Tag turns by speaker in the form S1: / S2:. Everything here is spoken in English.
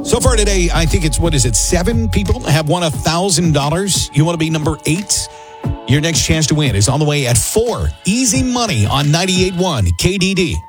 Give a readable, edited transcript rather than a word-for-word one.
S1: So far today, I think it's, 7 people have won $1,000. You want to be number 8? Your next chance to win is on the way at 4. Easy money on 98.1 KDD.